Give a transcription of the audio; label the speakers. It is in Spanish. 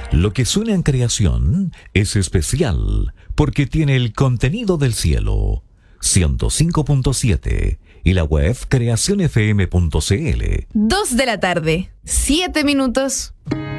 Speaker 1: Lo que suena en creación es especial porque tiene el contenido del cielo. 105.7 y la web creacionfm.cl.
Speaker 2: 2 de la tarde, 7 minutos.